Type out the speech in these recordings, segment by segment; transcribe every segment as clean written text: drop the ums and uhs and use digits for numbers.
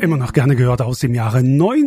Immer noch gerne gehört aus dem Jahre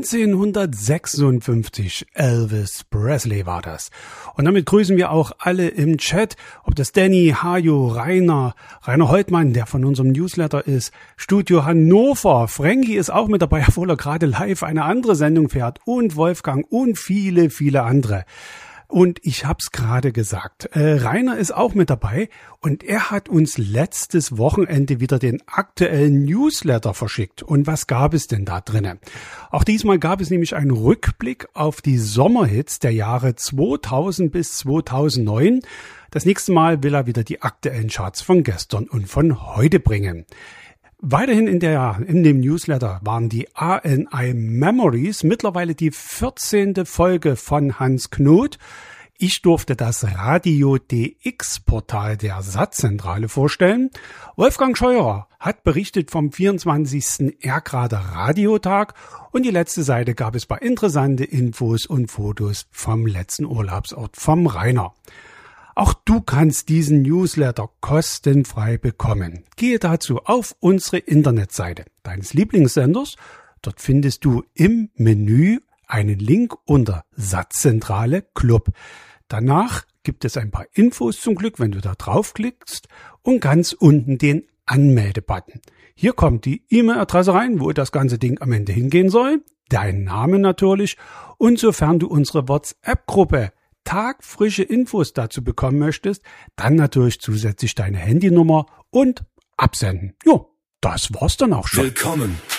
1956. Elvis Presley war das. Und damit grüßen wir auch alle im Chat, ob das Danny, Hajo, Rainer Holtmann, der von unserem Newsletter ist, Studio Hannover, Frankie ist auch mit dabei, obwohl er gerade live eine andere Sendung fährt, und Wolfgang und viele, viele andere. Und ich hab's gerade gesagt, Rainer ist auch mit dabei und er hat uns letztes Wochenende wieder den aktuellen Newsletter verschickt. Und was gab es denn da drinnen? Auch diesmal gab es nämlich einen Rückblick auf die Sommerhits der Jahre 2000 bis 2009. Das nächste Mal will er wieder die aktuellen Charts von gestern und von heute bringen. Weiterhin in dem Newsletter waren die ANI Memories, mittlerweile die 14. Folge von Hans Knoth. Ich durfte das Radio DX Portal der Satzzentrale vorstellen. Wolfgang Scheurer hat berichtet vom 24. Erkrader Radiotag und die letzte Seite gab es bei interessante Infos und Fotos vom letzten Urlaubsort vom Rainer. Auch du kannst diesen Newsletter kostenfrei bekommen. Gehe dazu auf unsere Internetseite deines Lieblingssenders. Dort findest du im Menü einen Link unter Satzzentrale Club. Danach gibt es ein paar Infos zum Glück, wenn du da draufklickst, und ganz unten den Anmelde-Button. Hier kommt die E-Mail-Adresse rein, wo das ganze Ding am Ende hingehen soll, dein Name natürlich, und sofern du unsere WhatsApp-Gruppe tagfrische Infos dazu bekommen möchtest, dann natürlich zusätzlich deine Handynummer und absenden. Jo, das war's dann auch schon. Willkommen